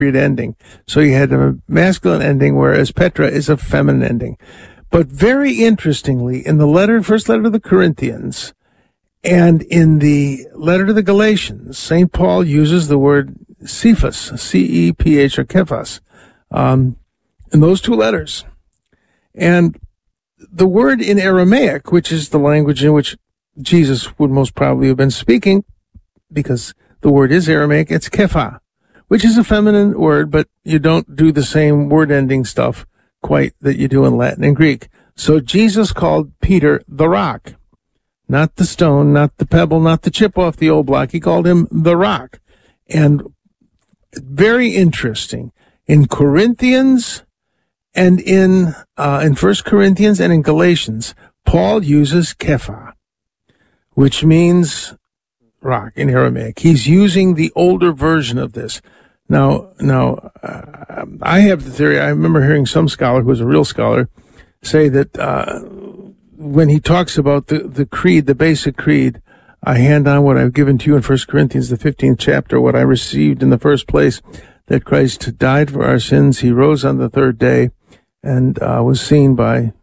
ending. So you had a masculine ending, whereas Petra is a feminine ending. But very interestingly, in the first letter to the Corinthians and in the letter to the Galatians, St. Paul uses the word Cephas, C-E-P-H, or Kephas, in those two letters. And the word in Aramaic, which is the language in which Jesus would most probably have been speaking, because the word is Aramaic, it's Kepha, which is a feminine word, but you don't do the same word-ending stuff quite that you do in Latin and Greek. So Jesus called Peter the rock, not the stone, not the pebble, not the chip off the old block. He called him the rock. And very interesting, in Corinthians and in 1 Corinthians and in Galatians, Paul uses Kepha, which means rock in Aramaic. He's using the older version of this. Now, I have the theory. I remember hearing some scholar who was a real scholar say that when he talks about the creed, the basic creed, I hand on what I've given to you in 1 Corinthians, the 15th chapter, what I received in the first place, that Christ died for our sins. He rose on the third day and was seen by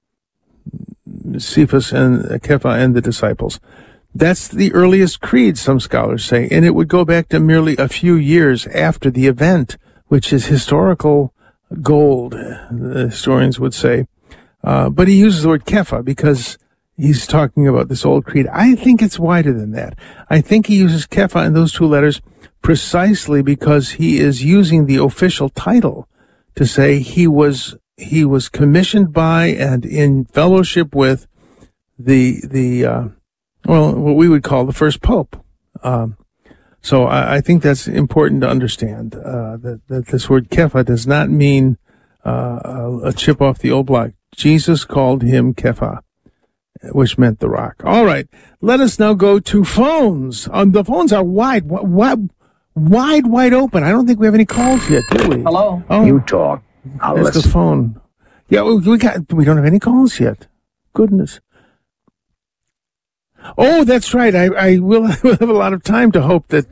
Cephas and Kepha and the disciples. That's the earliest creed, some scholars say, and it would go back to merely a few years after the event, which is historical gold, the historians would say. But he uses the word Kepha because he's talking about this old creed. I think it's wider than that. I think he uses Kepha in those two letters precisely because he is using the official title to say he was commissioned by and in fellowship with what we would call the first pope. So I think that's important to understand, that this word Kepha does not mean a chip off the old block. Jesus called him Kepha, which meant the rock. All right, let us now go to phones. The phones are wide open. I don't think we have any calls yet, do we? Hello? Oh, you talk. I'll listen. The phone. Yeah, we don't have any calls yet. Goodness. Oh, that's right. I will have a lot of time to hope that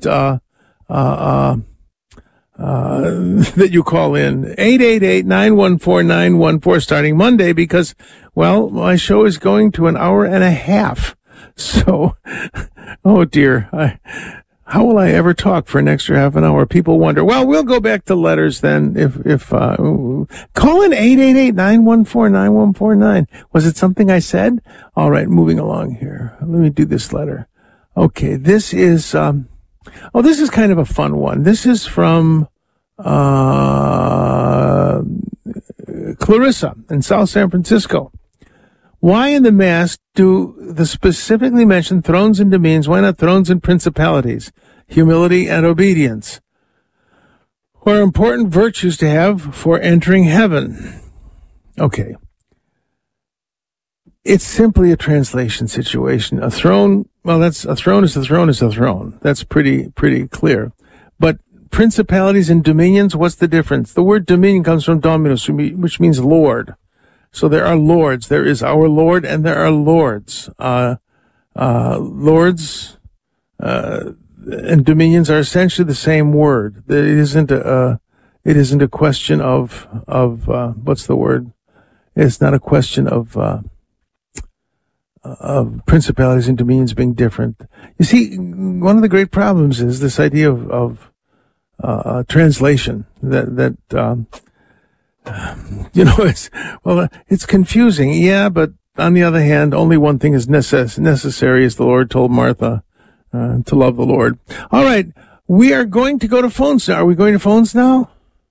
that you call in 888-914-914 starting Monday because, well, my show is going to an hour and a half. So, oh dear, how will I ever talk for an extra half an hour? People wonder. Well, we'll go back to letters then. If call in 888-914-9149. Was it something I said? All right, moving along here. Let me do this letter. Okay, this is this is kind of a fun one. This is from Clarissa in South San Francisco. Why in the Mass do the specifically mentioned thrones and dominions? Why not thrones and principalities? Humility and obedience are important virtues to have for entering heaven. Okay. It's simply a translation situation. A throne, well, a throne is a throne is a throne. That's pretty clear. But principalities and dominions, what's the difference? The word dominion comes from dominus, which means Lord. So there are lords. There is our Lord, and there are lords. Lords and dominions are essentially the same word. It isn't a question of what's the word? It's not a question of principalities and dominions being different. You see, one of the great problems is this idea of translation that. It's confusing. Yeah, but on the other hand, only one thing is necessary, as the Lord told Martha, to love the Lord. All right, we are going to go to phones now. Are we going to phones now?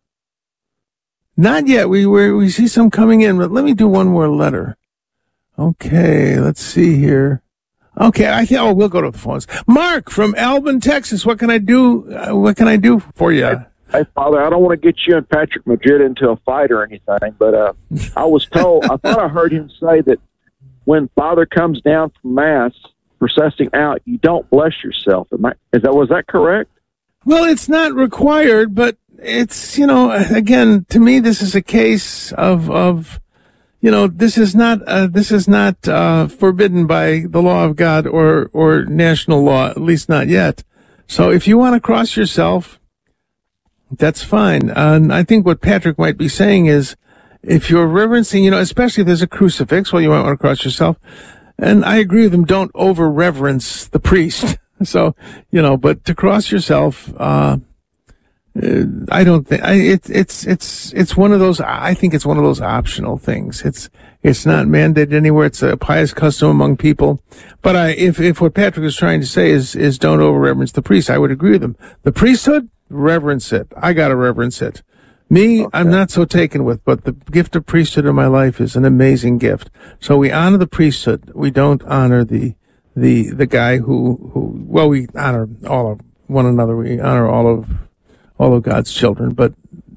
Not yet. We see some coming in, but let me do one more letter. Okay, let's see here. Okay, we'll go to the phones. Mark from Albin, Texas. What can I do? What can I do for you? Hey, Father, I don't want to get you and Patrick Madrid into a fight or anything, but I was told, I thought I heard him say that when Father comes down from Mass, processing out, you don't bless yourself. Was that correct? Well, it's not required, but it's, again, to me, this is a case of this is not forbidden by the law of God or national law, at least not yet. So if you want to cross yourself, That's fine. And I think what Patrick might be saying is, if you're reverencing, especially if there's a crucifix, well, you might want to cross yourself. And I agree with him, don't over-reverence the priest. So, but to cross yourself, I don't think, it's one of those, I think it's one of those optional things. It's not mandated anywhere. It's a pious custom among people. But if what Patrick is trying to say is don't over-reverence the priest, I would agree with him. The priesthood, reverence it. I gotta reverence it. Me, okay. I'm not so taken with, but the gift of priesthood in my life is an amazing gift. So we honor the priesthood. We don't honor the guy who we honor all of one another. We honor all of God's children, but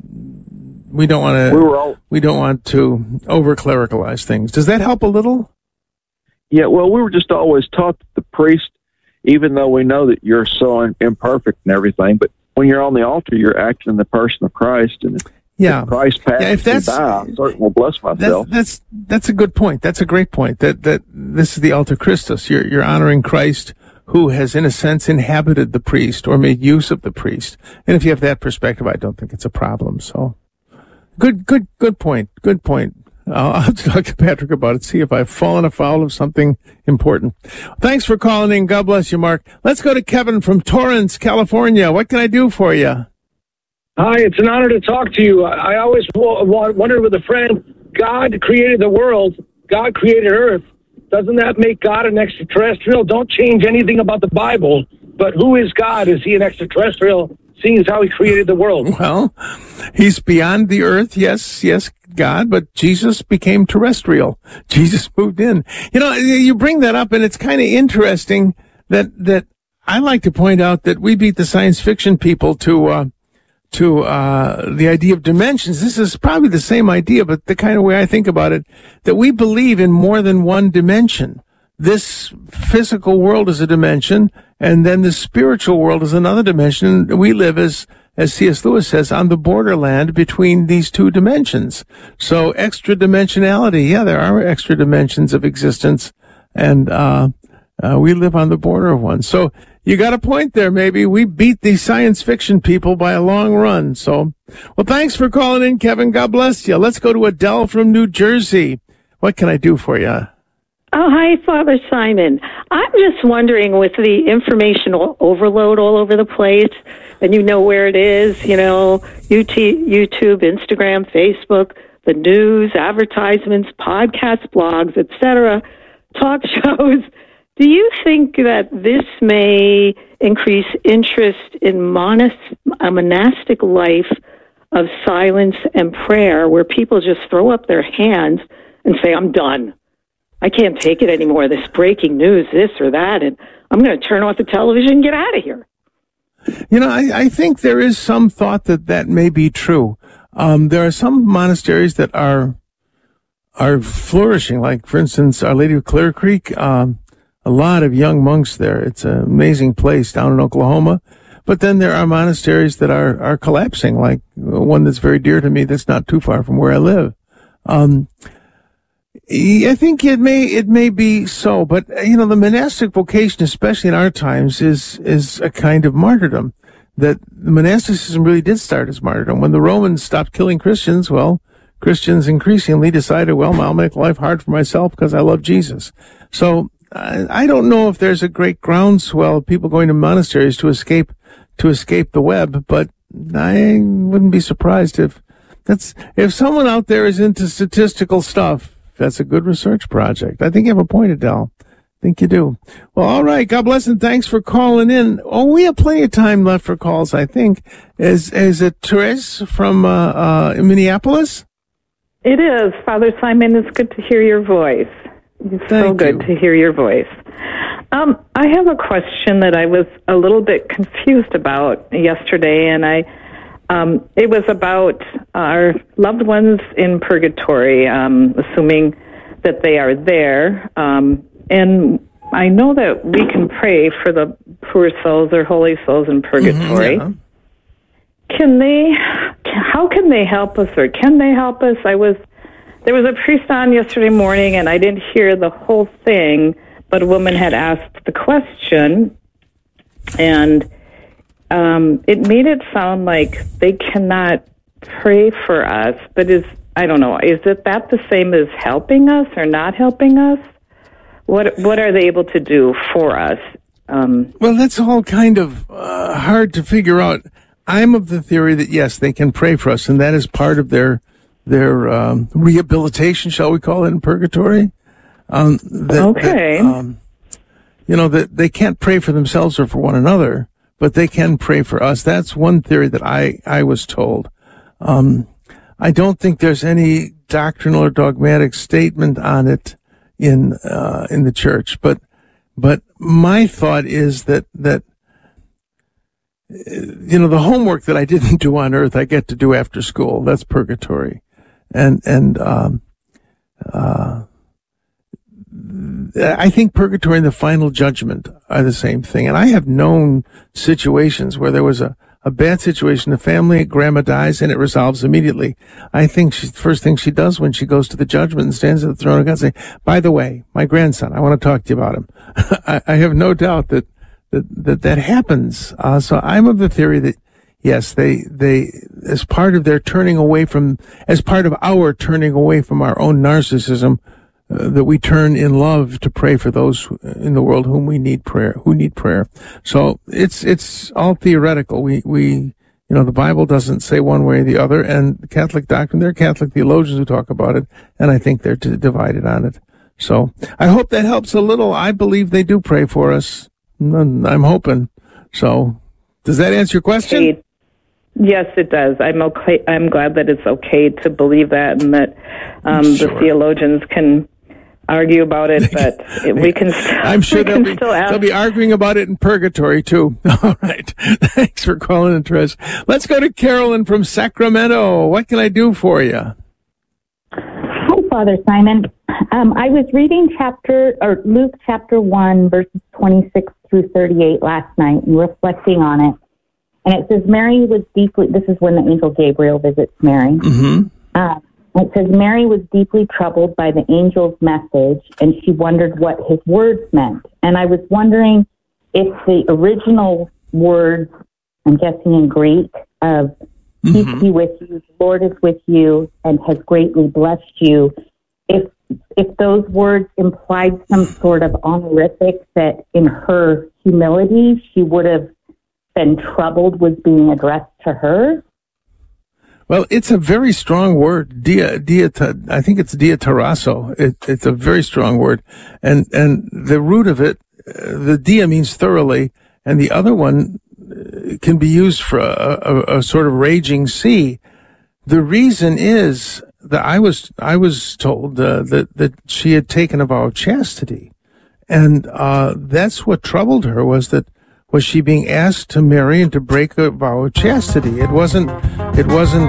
we don't want to over clericalize things. Does that help a little? Yeah, well, we were just always taught that the priest, even though we know that you're so imperfect and everything, but when you're on the altar, you're acting in the person of Christ, and if Christ passes and die, I certainly will bless myself. That's a good point. That's a great point. That this is the alter Christus. You're honoring Christ, who has, in a sense, inhabited the priest or made use of the priest. And if you have that perspective, I don't think it's a problem. So, good point. Good point. I'll have to talk to Patrick about it, see if I've fallen afoul of something important. Thanks for calling in. God bless you, Mark. Let's go to Kevin from Torrance, California. What can I do for you? Hi, it's an honor to talk to you. I always wondered with a friend, God created the world, God created Earth. Doesn't that make God an extraterrestrial? Don't change anything about the Bible, but who is God? Is he an extraterrestrial, seeing as how he created the world? Well, he's beyond the earth, yes, God, but Jesus became terrestrial. Jesus moved in. You bring that up, and it's kind of interesting that I like to point out that we beat the science fiction people to the idea of dimensions. This is probably the same idea, but the kind of way I think about it, that we believe in more than one dimension. This physical world is a dimension, and then the spiritual world is another dimension. We live, as C.S. Lewis says, on the borderland between these two dimensions. So extra dimensionality, there are extra dimensions of existence, and we live on the border of one. So you got a point there, maybe. We beat the science fiction people by a long run. So, well, thanks for calling in, Kevin. God bless you. Let's go to Adele from New Jersey. What can I do for you? Oh, hi, Father Simon. I'm just wondering, with the informational overload all over the place, and you know where it is, YouTube, Instagram, Facebook, the news, advertisements, podcasts, blogs, etc., talk shows, do you think that this may increase interest in a monastic life of silence and prayer, where people just throw up their hands and say, I'm done. I can't take it anymore, this breaking news, this or that, and I'm going to turn off the television and get out of here. I think there is some thought that may be true. There are some monasteries that are flourishing, like, for instance, Our Lady of Clear Creek. A lot of young monks there. It's an amazing place down in Oklahoma. But then there are monasteries that are collapsing, like one that's very dear to me that's not too far from where I live. I think it may be so, but the monastic vocation, especially in our times, is a kind of martyrdom. That monasticism really did start as martyrdom. When the Romans stopped killing Christians, well, Christians increasingly decided, well, I'll make life hard for myself because I love Jesus. So I don't know if there's a great groundswell of people going to monasteries to escape the web, but I wouldn't be surprised if someone out there is into statistical stuff. That's a good research project. I think you have a point, Adele. I think you do. Well, all right. God bless, and thanks for calling in. Oh, we have plenty of time left for calls, I think. Is it Therese from Minneapolis? It is. Father Simon, it's good to hear your voice. It's so good to hear your voice. I have a question that I was a little bit confused about yesterday, and it was about our loved ones in purgatory, assuming that they are there. And I know that we can pray for the poor souls or holy souls in purgatory. Mm-hmm, How can they help us, or can they help us? There was a priest on yesterday morning, and I didn't hear the whole thing, but a woman had asked the question, and it made it sound like they cannot pray for us, but I don't know, is that the same as helping us or not helping us? What are they able to do for us? Well, that's all kind of hard to figure out. I'm of the theory that, yes, they can pray for us, and that is part of their rehabilitation, shall we call it, in purgatory. That they can't pray for themselves or for one another, but they can pray for us. That's one theory that I was told. I don't think there's any doctrinal or dogmatic statement on it in the church, but my thought is that the homework that I didn't do on earth, I get to do after school. That's purgatory. And I think purgatory and the final judgment are the same thing. And I have known situations where there was a bad situation, the family, grandma dies, and it resolves immediately. I think the first thing she does when she goes to the judgment and stands at the throne of God, say, by the way, my grandson, I want to talk to you about him. I have no doubt that happens. So I'm of the theory that, yes, they, as part of their as part of our turning away from our own narcissism, that we turn in love to pray for those in the world who need prayer. So it's all theoretical. We the Bible doesn't say one way or the other, and the Catholic doctrine, there are Catholic theologians who talk about it, and I think they're divided on it. So I hope that helps a little. I believe they do pray for us. I'm hoping. So does that answer your question? Yes, it does. I'm okay. I'm glad that it's okay to believe that, and that the theologians can argue about it, but we can. I'm sure they'll be arguing about it in purgatory too. All right. Thanks for calling in, Trish. Let's go to Carolyn from Sacramento. What can I do for you? Hi, Father Simon. I was reading Luke chapter 1, verses 26 through 38 last night and reflecting on it. And it says Mary was this is when the angel Gabriel visits Mary. Mm-hmm. It says Mary was deeply troubled by the angel's message, and she wondered what his words meant. And I was wondering if the original words, I'm guessing in Greek, of peace be with you, the Lord is with you, and has greatly blessed you, if those words implied some sort of honorific that in her humility she would have been troubled was being addressed to her. Well, it's a very strong word. I think it's diatarasso. It's a very strong word. And the root of it, the dia means thoroughly, and the other one can be used for a sort of raging sea. The reason is that I was told that she had taken a vow of chastity. And that's what troubled her, was she being asked to marry and to break a vow of chastity. It wasn't, I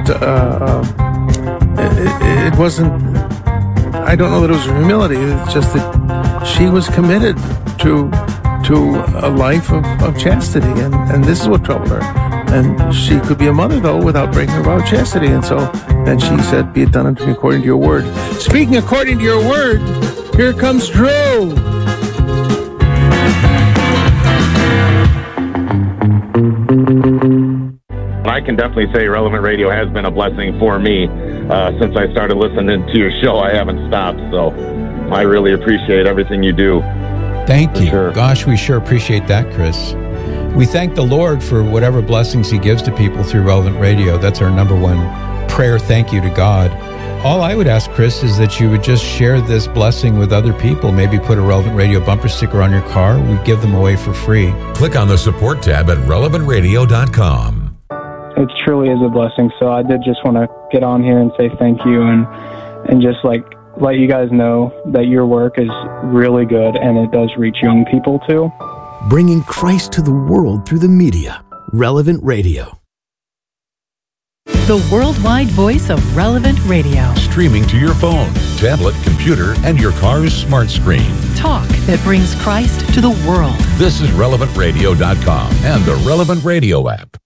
don't know that it was her humility. It's just that she was committed to a life of chastity, and this is what troubled her. And she could be a mother, though, without breaking her vow of chastity. And so then she said, be it done unto me according to your word. Speaking according to your word, here comes Drew. I can definitely say Relevant Radio has been a blessing for me. Since I started listening to your show, I haven't stopped, so I really appreciate everything you do. Thank you. Sure. Gosh, we sure appreciate that, Chris. We thank the Lord for whatever blessings he gives to people through Relevant Radio. That's our number one prayer thank you to God. All I would ask, Chris, is that you would just share this blessing with other people. Maybe put a Relevant Radio bumper sticker on your car. We give them away for free. Click on the support tab at relevantradio.com. It truly is a blessing. So I did just want to get on here and say thank you and just let you guys know that your work is really good and it does reach young people too. Bringing Christ to the world through the media. Relevant Radio. The worldwide voice of Relevant Radio. Streaming to your phone, tablet, computer, and your car's smart screen. Talk that brings Christ to the world. This is relevantradio.com and the Relevant Radio app.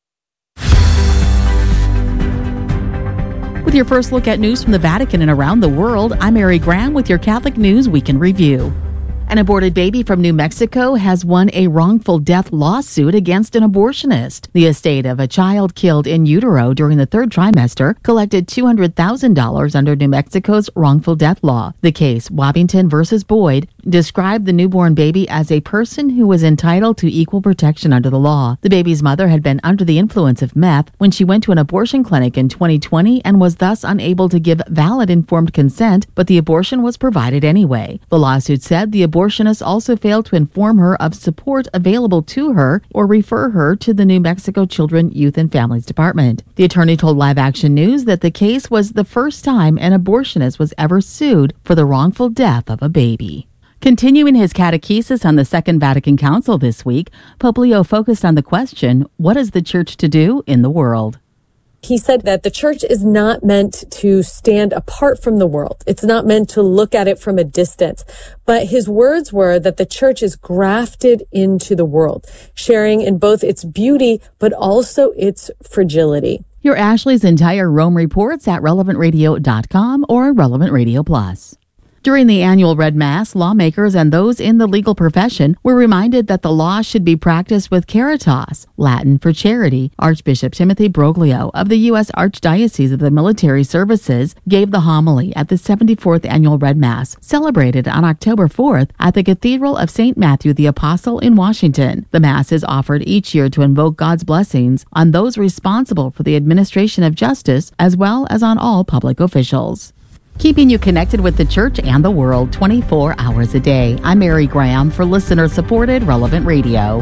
With your first look at news from the Vatican and around the world, I'm Mary Graham with your Catholic News Week in Review. An aborted baby from New Mexico has won a wrongful death lawsuit against an abortionist. The estate of a child killed in utero during the third trimester collected $200,000 under New Mexico's wrongful death law. The case, Wabbington versus Boyd, described the newborn baby as a person who was entitled to equal protection under the law. The baby's mother had been under the influence of meth when she went to an abortion clinic in 2020 and was thus unable to give valid informed consent, but the abortion was provided anyway. The lawsuit said the abortionist also failed to inform her of support available to her or refer her to the New Mexico Children, Youth, and Families Department. The attorney told Live Action News that the case was the first time an abortionist was ever sued for the wrongful death of a baby. Continuing his catechesis on the Second Vatican Council this week, Pope Leo focused on the question, what is the church to do in the world? He said that the church is not meant to stand apart from the world. It's not meant to look at it from a distance. But his words were that the church is grafted into the world, sharing in both its beauty, but also its fragility. Hear Ashley's entire Rome reports at relevantradio.com or Relevant Radio Plus. During the annual Red Mass, lawmakers and those in the legal profession were reminded that the law should be practiced with caritas, Latin for charity. Archbishop Timothy Broglio of the U.S. Archdiocese of the Military Services gave the homily at the 74th Annual Red Mass, celebrated on October 4th at the Cathedral of St. Matthew the Apostle in Washington. The Mass is offered each year to invoke God's blessings on those responsible for the administration of justice, as well as on all public officials. Keeping you connected with the church and the world 24 hours a day. I'm Mary Graham for listener-supported Relevant Radio.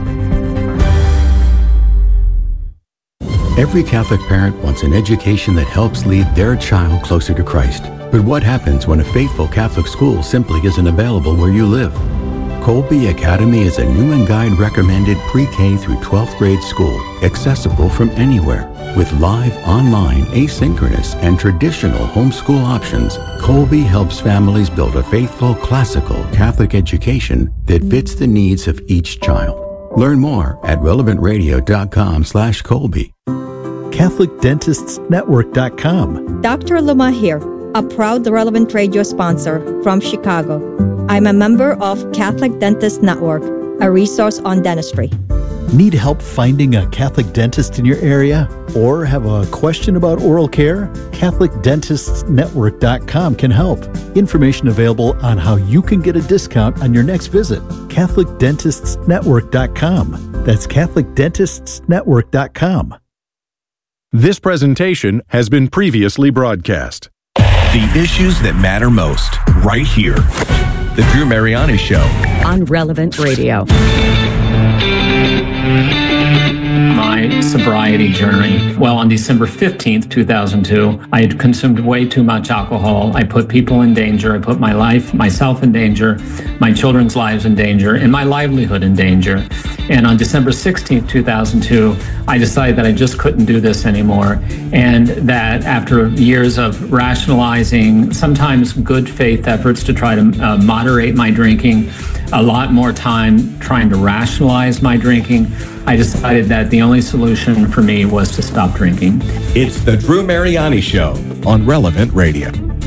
Every Catholic parent wants an education that helps lead their child closer to Christ. But what happens when a faithful Catholic school simply isn't available where you live? Colby Academy is a new and guide recommended pre-K through 12th grade school, accessible from anywhere. With live, online, asynchronous, and traditional homeschool options, Colby helps families build a faithful, classical Catholic education that fits the needs of each child. Learn more at relevantradio.com/Colby. CatholicDentistsNetwork.com. Dr. Luma here, a proud Relevant Radio sponsor from Chicago. I'm a member of Catholic Dentist Network, a resource on dentistry. Need help finding a Catholic dentist in your area? Or have a question about oral care? CatholicDentistsNetwork.com can help. Information available on how you can get a discount on your next visit. CatholicDentistsNetwork.com. That's CatholicDentistsNetwork.com. This presentation has been previously broadcast. The issues that matter most, right here. The Drew Mariani Show. On Relevant Radio. My sobriety journey. Well, on December 15th, 2002, I had consumed way too much alcohol. I put people in danger. I put my life, myself in danger, my children's lives in danger, and my livelihood in danger. And on December 16th, 2002, I decided that I just couldn't do this anymore. And that after years of rationalizing, sometimes good faith efforts to try to moderate my drinking, a lot more time trying to rationalize my drinking, I decided that the only solution for me was to stop drinking. It's the Drew Mariani Show on Relevant Radio.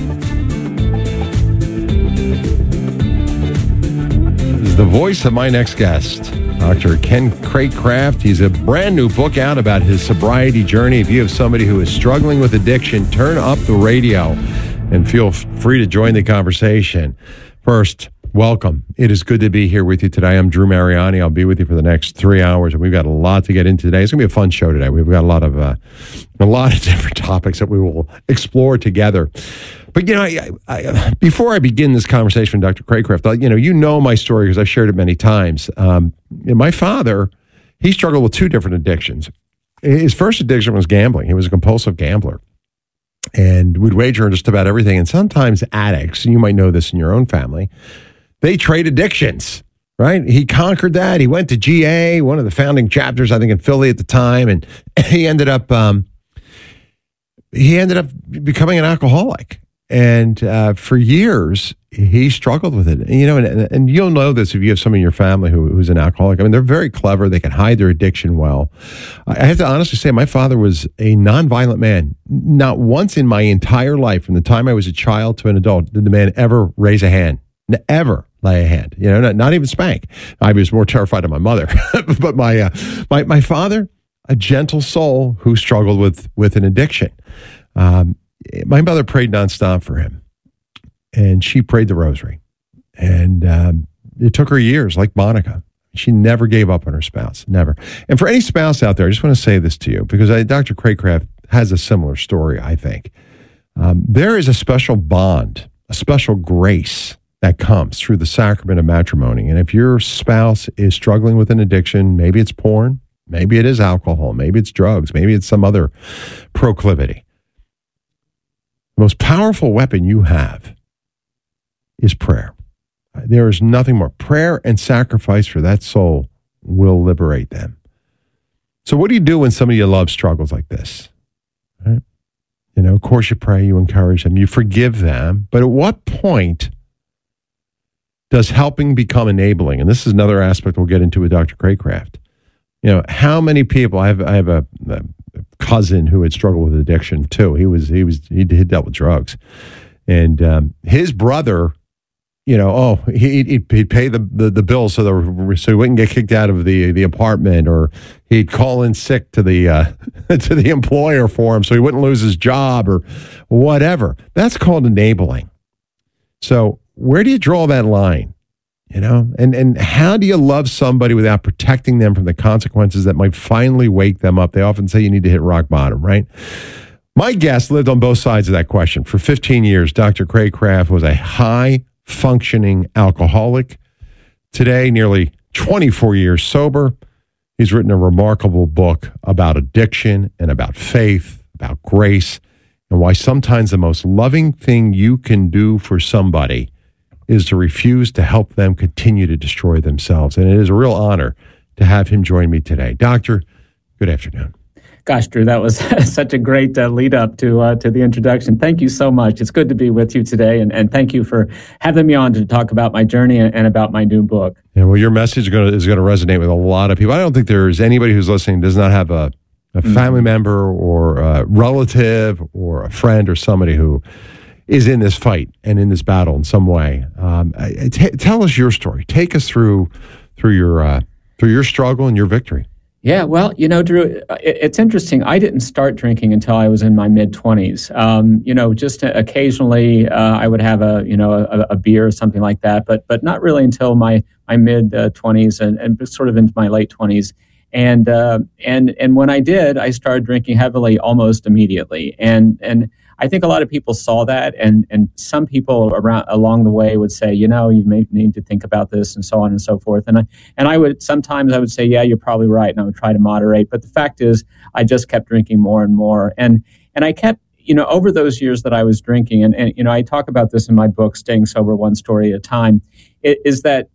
This is the voice of my next guest, Dr. Ken Craycraft. He's a brand new book out about his sobriety journey. If you have somebody who is struggling with addiction, turn up the radio and feel free to join the conversation. First, welcome. It is good to be here with you today. I'm Drew Mariani. I'll be with you for the next 3 hours, and we've got a lot to get into today. It's going to be a fun show today. We've got a lot of different topics that we will explore together. But, before I begin this conversation with Dr. Craycraft, you know my story because I've shared it many times. My father, he struggled with two different addictions. His first addiction was gambling. He was a compulsive gambler and would wager on just about everything. And sometimes addicts, and you might know this in your own family, they trade addictions, right? He conquered that. He went to GA, one of the founding chapters, I think, in Philly at the time, and he ended up becoming an alcoholic. And for years, he struggled with it. And you'll know this if you have someone in your family who's an alcoholic. I mean, they're very clever. They can hide their addiction well. I have to honestly say, my father was a nonviolent man. Not once in my entire life, from the time I was a child to an adult, did the man ever raise a hand. Ever. lay a hand. Not even spank. I was more terrified of my mother, but my father, a gentle soul who struggled with an addiction. My mother prayed nonstop for him, and she prayed the rosary, and it took her years, like Monica. She never gave up on her spouse, never. And for any spouse out there, I just want to say this to you, because Dr. Craycraft has a similar story, I think. There is a special bond, a special grace that comes through the sacrament of matrimony. And if your spouse is struggling with an addiction, maybe it's porn, maybe it is alcohol, maybe it's drugs, maybe it's some other proclivity. The most powerful weapon you have is prayer. There is nothing more. Prayer and sacrifice for that soul will liberate them. So what do you do when somebody you love struggles like this? Right? Of course you pray, you encourage them, you forgive them. But at what point does helping become enabling? And this is another aspect we'll get into with Dr. Craycraft. How many people, I have a cousin who had struggled with addiction too. He dealt with drugs. And his brother, he'd pay the bill so he wouldn't get kicked out of the apartment, or he'd call in sick to the to the employer for him so he wouldn't lose his job or whatever. That's called enabling. So where do you draw that line? And how do you love somebody without protecting them from the consequences that might finally wake them up? They often say you need to hit rock bottom, right? My guest lived on both sides of that question. For 15 years, Dr. Craycraft was a high-functioning alcoholic. Today, nearly 24 years sober. He's written a remarkable book about addiction and about faith, about grace, and why sometimes the most loving thing you can do for somebody is to refuse to help them continue to destroy themselves. And it is a real honor to have him join me today. Doctor, good afternoon. Gosh, Drew, that was such a great lead up to the introduction. Thank you so much. It's good to be with you today, and thank you for having me on to talk about my journey and about my new book. Yeah, well, your message is going to resonate with a lot of people. I don't think there's anybody who's listening does not have a family member or a relative or a friend or somebody who is in this fight and in this battle in some way. Tell us your story. Take us through your struggle and your victory. Yeah, well, Drew, it's interesting. I didn't start drinking until I was in my mid-20s. Just occasionally I would have a beer or something like that, but not really until my mid-20s and sort of into my late 20s. And when I did, I started drinking heavily almost immediately. And I think a lot of people saw that, and some people along the way would say, you may need to think about this, and so on and so forth. And I would sometimes say, yeah, you're probably right, and I would try to moderate. But the fact is, I just kept drinking more and more, and I kept, over those years that I was drinking, and I talk about this in my book, Staying Sober One Story at a Time, is that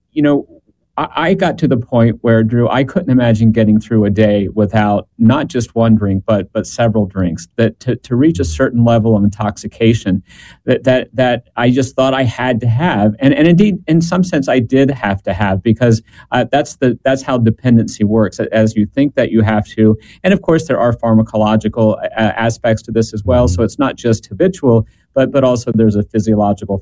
I got to the point where, Drew, I couldn't imagine getting through a day without not just one drink, but several drinks. That to reach a certain level of intoxication, that I just thought I had to have, and indeed, in some sense, I did have to have, because that's how dependency works. As you think that you have to, and of course, there are pharmacological aspects to this as well. So it's not just habitual, but also there's a physiological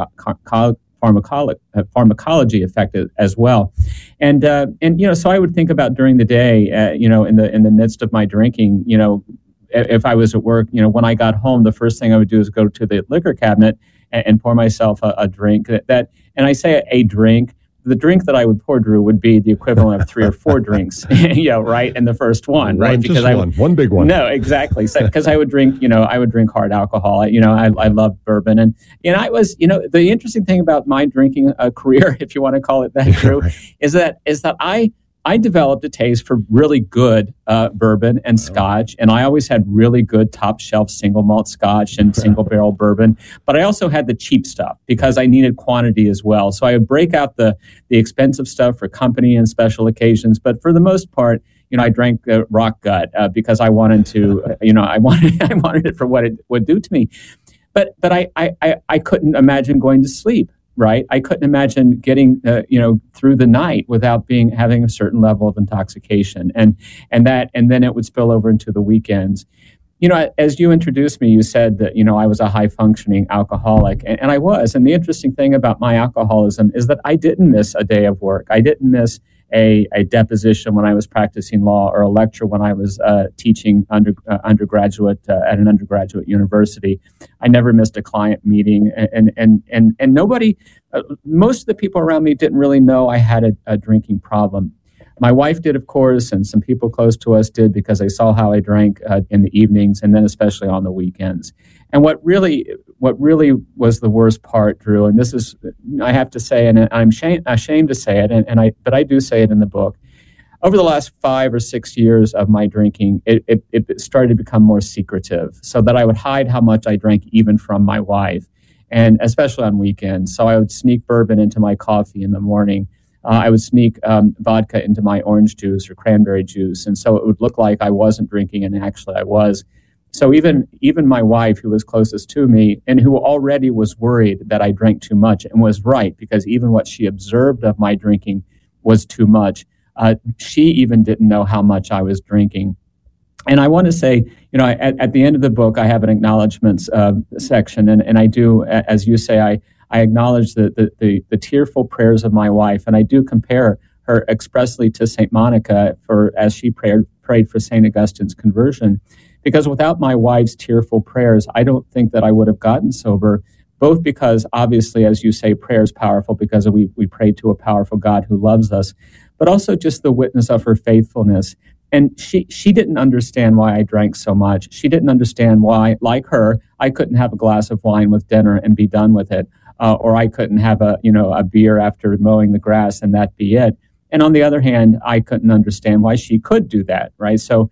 pharmacology effect as well, and so I would think about during the day, in the midst of my drinking, if I was at work, when I got home, the first thing I would do is go to the liquor cabinet and pour myself a drink. And I say a drink. The drink that I would pour, Drew, would be the equivalent of 3 or 4 drinks, right? And the first one, right? Because one big one. No, exactly. Because I would drink, I would drink hard alcohol. I love bourbon, and I was, the interesting thing about my drinking career, if you want to call it that, Drew, is that I developed a taste for really good bourbon and scotch, and I always had really good top shelf single malt scotch and single barrel bourbon. But I also had the cheap stuff because I needed quantity as well. So I would break out the expensive stuff for company and special occasions. But for the most part, I drank Rock Gut because I wanted to, I wanted it for what it would do to me. But I couldn't imagine going to sleep. Right, I couldn't imagine getting through the night without having a certain level of intoxication, and then it would spill over into the weekends. as you introduced me, you said that, I was a high-functioning alcoholic, and I was. And the interesting thing about my alcoholism is that I didn't miss a day of work. I didn't miss a deposition when I was practicing law or a lecture when I was teaching undergraduate at an undergraduate university. I never missed a client meeting, and nobody, most of the people around me didn't really know I had a drinking problem. My wife did, of course, and some people close to us did because they saw how I drank in the evenings and then especially on the weekends. And what really was the worst part, Drew, and this is, I have to say, and I'm ashamed to say it, but I do say it in the book. Over the last 5 or 6 years of my drinking, it started to become more secretive, so that I would hide how much I drank even from my wife, and especially on weekends. So I would sneak bourbon into my coffee in the morning. I would sneak vodka into my orange juice or cranberry juice, and so it would look like I wasn't drinking, and actually I was. So even my wife, who was closest to me and who already was worried that I drank too much, and was right, because even what she observed of my drinking was too much, she even didn't know how much I was drinking. And I want to say, at the end of the book, I have an acknowledgments section, and I do, as you say, I acknowledge the tearful prayers of my wife, and I do compare her expressly to St. Monica as she prayed for St. Augustine's conversion. Because without my wife's tearful prayers, I don't think that I would have gotten sober, both because, obviously, as you say, prayer is powerful because we pray to a powerful God who loves us, but also just the witness of her faithfulness. And she didn't understand why I drank so much. She didn't understand why, like her, I couldn't have a glass of wine with dinner and be done with it, or I couldn't have a beer after mowing the grass and that be it. And on the other hand, I couldn't understand why she could do that, right? So.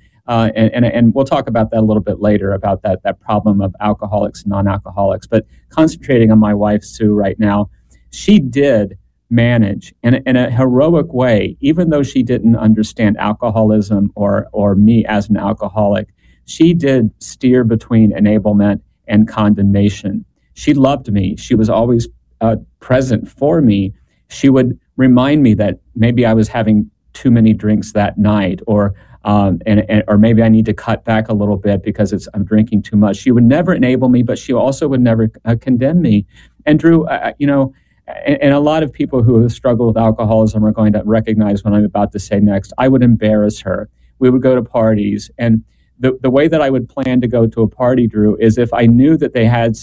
And we'll talk about that a little bit later, about that problem of alcoholics and non-alcoholics. But concentrating on my wife, Sue, right now, she did manage in a heroic way, even though she didn't understand alcoholism or me as an alcoholic. She did steer between enablement and condemnation. She loved me. She was always present for me. She would remind me that maybe I was having too many drinks that night, or maybe I need to cut back a little bit because I'm drinking too much. She would never enable me, but she also would never condemn me. And Drew, and a lot of people who have struggled with alcoholism are going to recognize what I'm about to say next. I would embarrass her. We would go to parties, and the way that I would plan to go to a party, Drew, is if I knew that they had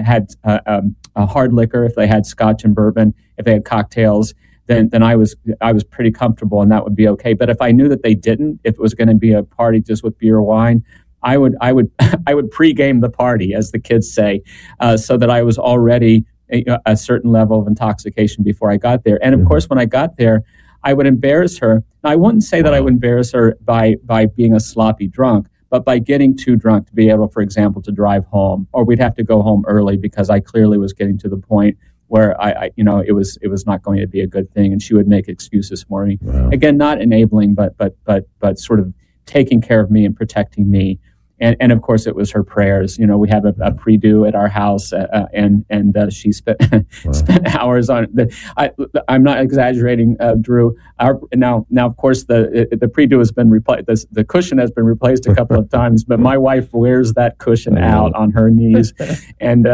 a hard liquor, if they had scotch and bourbon, if they had cocktails, then I was pretty comfortable, and that would be okay. But if I knew that they didn't, if it was going to be a party just with beer or wine, I would pregame the party, as the kids say, so that I was already a certain level of intoxication before I got there. And of course, when I got there, I would embarrass her. Now, I wouldn't say that I would embarrass her by being a sloppy drunk, but by getting too drunk to be able, for example, to drive home, or we'd have to go home early because I clearly was getting to the point where it was not going to be a good thing, and she would make excuses for me. Wow. Again, not enabling, but sort of taking care of me and protecting me. And of course, it was her prayers. We have a pre-do at our house, and she spent hours on it. I'm not exaggerating, Drew. Now, of course, the pre-do has been replaced. The cushion has been replaced a couple of times, but my wife wears that cushion out on her knees, and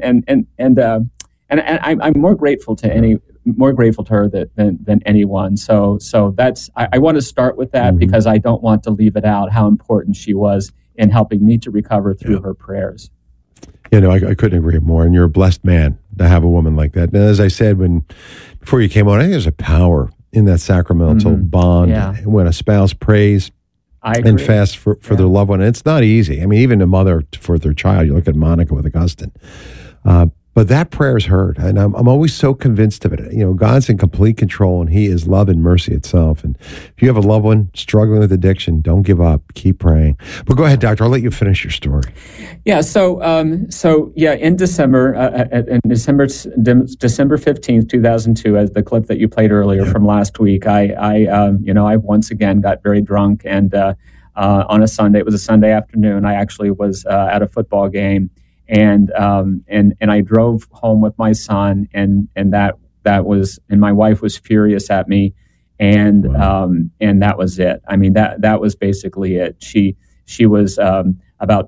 I'm more grateful to her than anyone. So that's I want to start with that because I don't want to leave it out how important she was in helping me to recover through her prayers. I couldn't agree more. And you're a blessed man to have a woman like that. And as I said before you came on, I think there's a power in that sacramental bond when a spouse prays and fasts for their loved one. And it's not easy. I mean, even a mother for their child. You look at Monica with Augustine. But that prayer is heard, and I'm always so convinced of it. God's in complete control, and He is love and mercy itself. And if you have a loved one struggling with addiction, don't give up. Keep praying. But go ahead, Doctor. I'll let you finish your story. Yeah. So in December, December 15th, 2002, as the clip that you played earlier from last week, I once again got very drunk, and on a Sunday, it was a Sunday afternoon. I actually was at a football game. And I drove home with my son, and that was, and my wife was furious at me, and that was it. I mean, that was basically it. She was about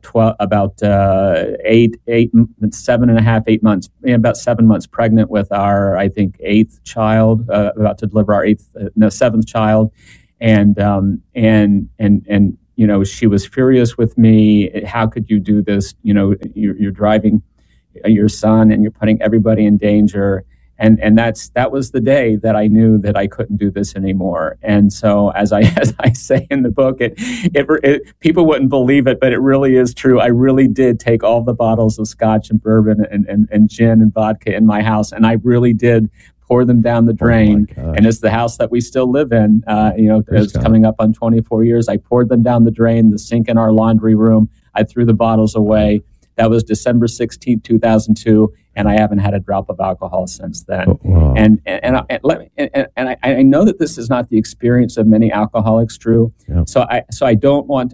8 months, about 7 months pregnant with our, I think, 8th child, about to deliver our 7th child. And she was furious with me. How could you do this? You're driving your son and you're putting everybody in danger. And that was the day that I knew that I couldn't do this anymore. And so, as I say in the book, it people wouldn't believe it, but it really is true. I really did take all the bottles of scotch and bourbon and gin and vodka in my house, and I really did pour them down the drain. And it's the house that we still live in. It's coming up on 24 years. I poured them down the drain, the sink in our laundry room. I threw the bottles away. That was December 16th, 2002. And I haven't had a drop of alcohol since then. Oh, wow. And I know that this is not the experience of many alcoholics, Drew. Yeah. So I don't want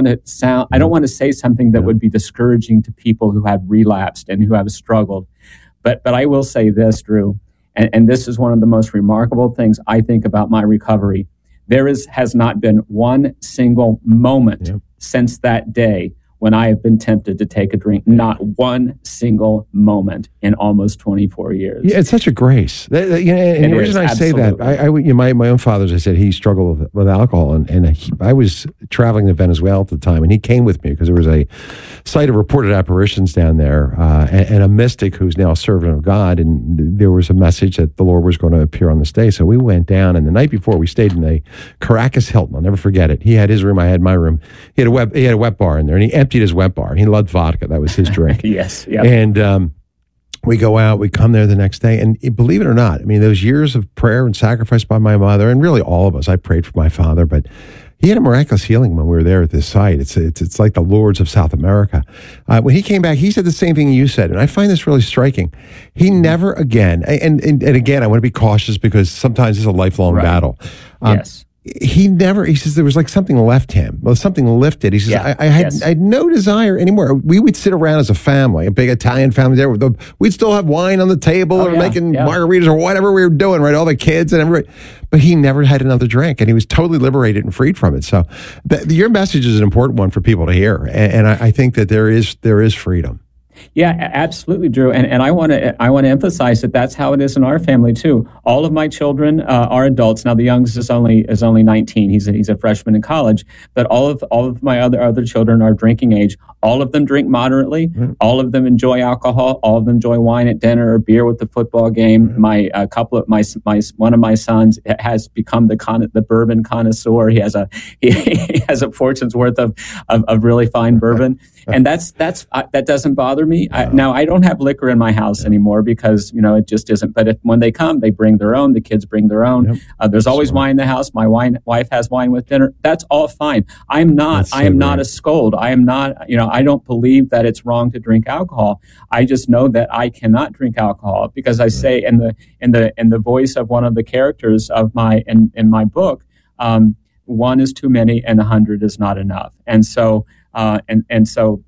to say something that would be discouraging to people who have relapsed and who have struggled. But I will say this, Drew, and this is one of the most remarkable things I think about my recovery. There has not been one single moment since that day when I have been tempted to take a drink. Not one single moment in almost 24 years. Yeah, it's such a grace. And the reason I say that, my own father, as I said, he struggled with alcohol, and I was traveling to Venezuela at the time, and he came with me because there was a site of reported apparitions down there, and a mystic who's now a servant of God, and there was a message that the Lord was going to appear on this day. So we went down, and the night before we stayed in a Caracas Hilton. I'll never forget it. He had his room, I had my room. He had a wet bar in there, and he emptied his wet bar. He loved vodka. That was his drink. Yes. Yep. And we go out, we come there the next day, and believe it or not, I mean, those years of prayer and sacrifice by my mother, and really all of us, I prayed for my father, but he had a miraculous healing when we were there at this site. It's like the Lourdes of South America. When he came back, he said the same thing you said, and I find this really striking. He never again, and again, I want to be cautious because sometimes it's a lifelong battle. Yes. He says there was like something left him. Well, something lifted. He says, I had no desire anymore. We would sit around as a family, a big Italian family there. We'd still have wine on the table or making margaritas or whatever we were doing, right? All the kids and everybody. But he never had another drink, and he was totally liberated and freed from it. So your message is an important one for people to hear. And I think that there is freedom. Yeah, absolutely, Drew. And I want to emphasize that that's how it is in our family too. All of my children are adults now. The youngest is only 19. He's a freshman in college. But all of my other children are drinking age. All of them drink moderately. Mm-hmm. All of them enjoy alcohol. All of them enjoy wine at dinner or beer with the football game. Mm-hmm. One of my sons has become the bourbon connoisseur. He has a fortune's worth of really fine bourbon, and that doesn't bother me. Now I don't have liquor in my house anymore because it just isn't. But when they come, they bring their own. The kids bring their own. Yep. There's always wine in the house. My wife has wine with dinner. That's all fine. I am not a scold. I am not. I don't believe that it's wrong to drink alcohol. I just know that I cannot drink alcohol because I say in the voice of one of the characters of in my book, one is too many and 100 is not enough. And so. So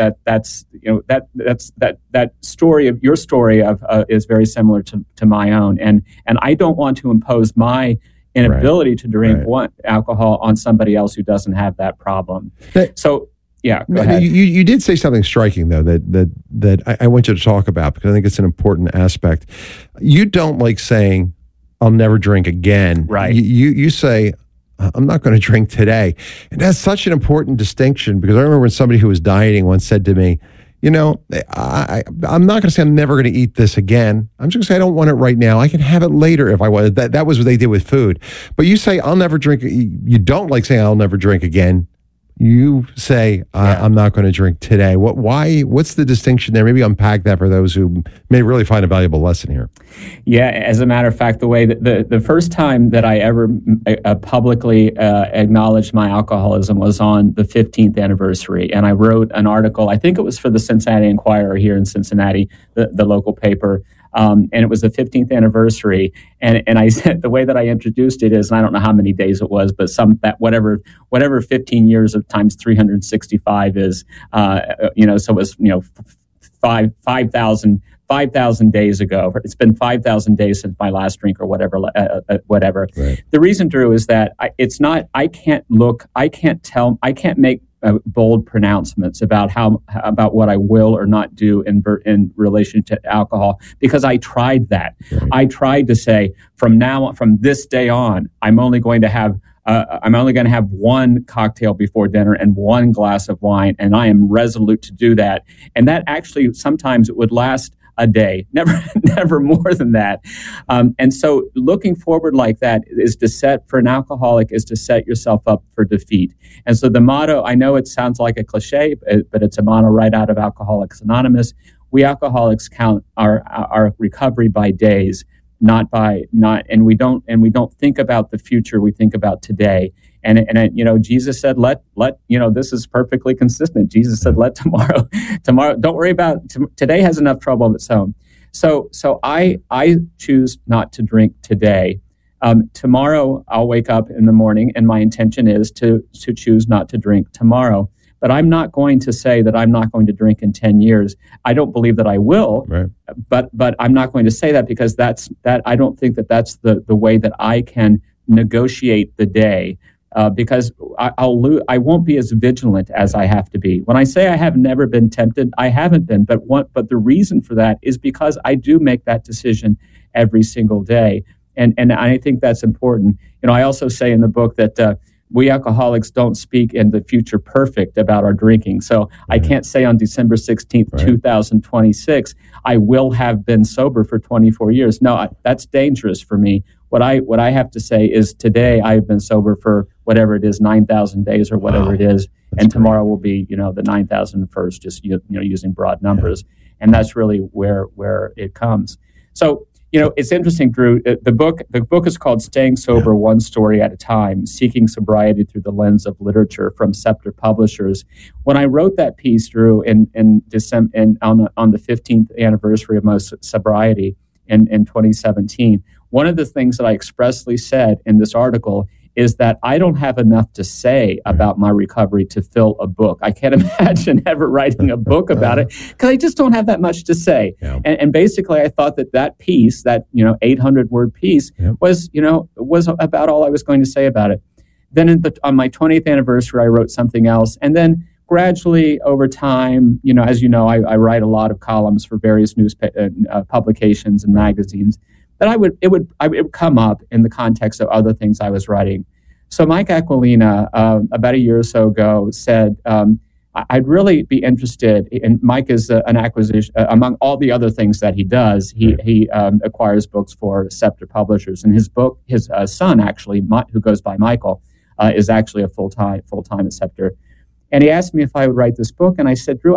that story of your story is very similar to my own, and I don't want to impose my inability to drink alcohol on somebody else who doesn't have that problem. So go ahead. You did say something striking though that I want you to talk about because I think it's an important aspect. You don't like saying I'll never drink again. Right. You say I'm not going to drink today. And that's such an important distinction because I remember when somebody who was dieting once said to me, I'm not going to say I'm never going to eat this again. I'm just going to say I don't want it right now. I can have it later if I want it. That was what they did with food. But you say I'll never drink. You don't like saying I'll never drink again. You say, I'm not going to drink today. What's the distinction there? Maybe unpack that for those who may really find a valuable lesson here. Yeah, as a matter of fact, the way that the first time that I ever publicly acknowledged my alcoholism was on the 15th anniversary. And I wrote an article, I think it was for the Cincinnati Enquirer here in Cincinnati, the local paper. And it was the 15th anniversary. And I said the way that I introduced it is, and I don't know how many days it was, but whatever 15 years of times 365 is, so it was, 5,000 days ago. It's been 5,000 days since my last drink or whatever. Right. The reason, Drew, is that I can't make bold pronouncements about about what I will or not do in relation to alcohol, because I tried that. Right. I tried to say from this day on, I'm only going to have one cocktail before dinner and one glass of wine, and I am resolute to do that. And that actually sometimes it would last a day, never more than that. And so looking forward like that is for an alcoholic is to set yourself up for defeat. And so the motto, I know it sounds like a cliche, but it's a motto right out of Alcoholics Anonymous. We alcoholics count our recovery by days, and we don't think about the future. We think about today. And Jesus said, this is perfectly consistent. Jesus said, let tomorrow, don't worry about, today has enough trouble of its own. So I choose not to drink today. Tomorrow I'll wake up in the morning and my intention is to choose not to drink tomorrow. But I'm not going to say that I'm not going to drink in 10 years. I don't believe that I will, right. but I'm not going to say that because I don't think that that's the way that I can negotiate the day. Because I won't be as vigilant as I have to be. When I say I have never been tempted, I haven't been. But the reason for that is because I do make that decision every single day, and I think that's important. I also say in the book that we alcoholics don't speak in the future perfect about our drinking. So I can't say on December 16th, right. 2026, I will have been sober for 24 years. No, that's dangerous for me. What I have to say is today I've been sober for whatever it is, 9,000 days or whatever it is, and tomorrow will be the 9,001st, just using broad numbers, and that's really where it comes. So it's interesting, Drew. The book is called "Staying Sober: One Story at a Time: Seeking Sobriety Through the Lens of Literature" from Scepter Publishers. When I wrote that piece, Drew, in December, on the 15th anniversary of my sobriety in 2017. One of the things that I expressly said in this article is that I don't have enough to say about my recovery to fill a book. I can't imagine ever writing a book about it because I just don't have that much to say. Yeah. And basically, I thought that piece, that 800-word piece, was about all I was going to say about it. Then on my 20th anniversary, I wrote something else, and then gradually over time, as you know, I write a lot of columns for various news publications and magazines. That it would come up in the context of other things I was writing. So Mike Aquilina, about a year or so ago, said, I'd really be interested, and Mike is an acquisition, among all the other things that he does, he acquires books for Scepter Publishers. And his son, actually, who goes by Michael, is actually a full-time at Scepter. And he asked me if I would write this book, and I said, Drew,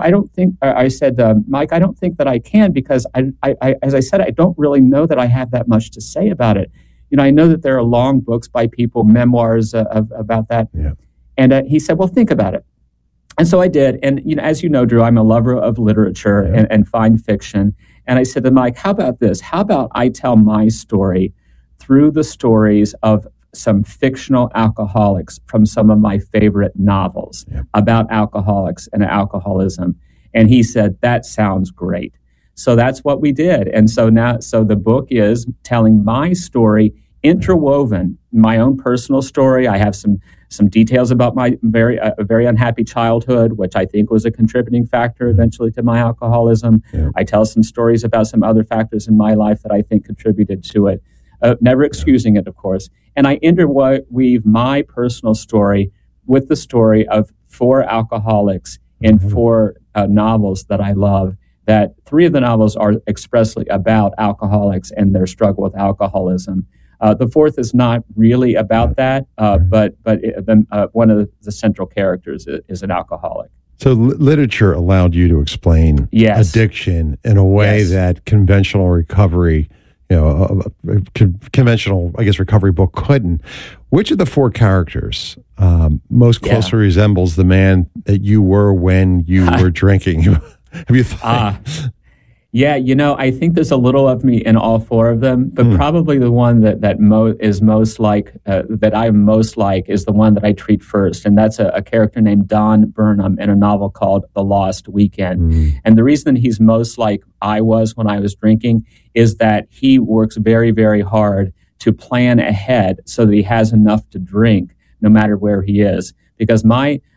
Mike, I don't think that I can because as I said, I don't really know that I have that much to say about it. I know that there are long books by people, memoirs about that. Yeah. And he said, well, think about it. And so I did. And as you know, Drew, I'm a lover of literature and fine fiction. And I said to Mike, how about this? How about I tell my story through the stories of some fictional alcoholics from some of my favorite novels about alcoholics and alcoholism. And he said, that sounds great. So that's what we did. And so the book is telling my story, interwoven, my own personal story. I have some details about my very unhappy childhood, which I think was a contributing factor eventually to my alcoholism. Yeah. I tell some stories about some other factors in my life that I think contributed to it. Never excusing it, of course. And I interweave my personal story with the story of 4 alcoholics in 4 novels that I love. That 3 of the novels are expressly about alcoholics and their struggle with alcoholism. The 4th is not really about that, but one of the central characters is an alcoholic. So literature allowed you to explain addiction in a way that conventional recovery, conventional, I guess, recovery book couldn't. Which of the 4 characters most closely resembles the man that you were when you were drinking? Have you thought? I think there's a little of me in all 4 of them, but probably the one that is most like, that I'm most like, is the one that I treat first, and that's a character named Don Burnham in a novel called The Lost Weekend. And the reason he's most like I was when I was drinking is that he works very, very hard to plan ahead so that he has enough to drink no matter where he is. Because my